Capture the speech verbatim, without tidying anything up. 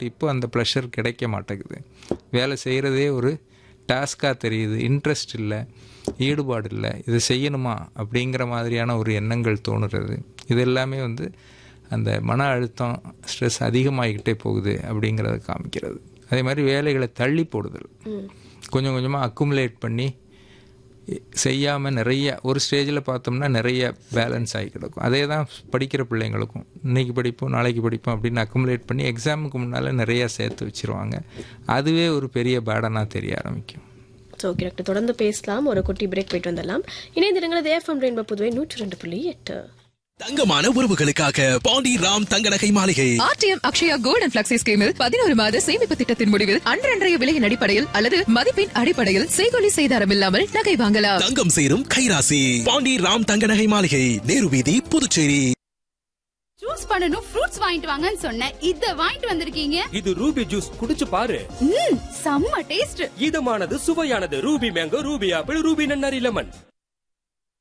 But இப்போ அந்த pleasure கிடைக்க மாட்டேங்குது. வேலை செய்கிறதே ஒரு டாஸ்காக தெரியுது, இன்ட்ரெஸ்ட் இல்லை, ஈடுபாடு இல்லை, இது செய்யணுமா அப்படிங்கிற மாதிரியான ஒரு எண்ணங்கள் தோணுறது. இது எல்லாமே வந்து அந்த மன அழுத்தம், ஸ்ட்ரெஸ் அதிகமாகிக்கிட்டே போகுது அப்படிங்கிறத காமிக்கிறது. அதே மாதிரி வேலைகளை தள்ளி போடுதல், கொஞ்சம் கொஞ்சமாக அக்குமுலேட் பண்ணி செய்யாமல் நிறைய ஒரு ஸ்டேஜில் பார்த்தோம்னா நிறைய பேலன்ஸ் ஆகி கிடக்கும். அதே தான் படிக்கிற பிள்ளைங்களுக்கும், இன்றைக்கி படிப்போம் நாளைக்கு படிப்போம் அப்படின்னு அக்குமுலேட் பண்ணி எக்ஸாமுக்கு முன்னால் நிறையா சேர்த்து வச்சுருவாங்க. அதுவே ஒரு பெரிய பேடனாக தெரிய ஆரம்பிக்கும். ஓகே டாக்டர், தொடர்ந்து பேசலாம். ஒரு குட்டி பிரேக் போயிட்டு வந்துடலாம். இணைந்திருங்கள் எஃப்எம் ரெயின்போ புதுவை நூற்றி ரெண்டு புள்ளி எட்டு. தங்கமான உறவுகளுக்காக பாண்டி ராம் தங்க நகை மாளிகை. RTM Akshaya gold and flexi ஸ்கீமில் பதினோரு மாத சேமிப்பு திட்டத்தின் முடிவில் அன்றன்றைய விலையின் அடிப்படையில் அல்லது மதிப்பின் அடிப்படையில் செய்கொலி செய்தாரம் இல்லாமல் நகை வாங்கலாம். தங்கம் சேரும் கைராசி. பாண்டி ராம் தங்க நகை மாளிகை, நேரு வீதி, புதுச்சேரி. ஜூஸ் பண்ணனும், ஃப்ரூட்ஸ் வாங்கிட்டு வாங்கன்னு சொன்னேன், இத வாங்கிட்டு வந்திருக்கீங்க. இது ரூபி ஜூஸ், குடிச்சு பாரு. ம், செம்ம taste. இதமானது, சுவையானது. Ruby mango, Ruby apple, Ruby நன்னாரி லெமன்.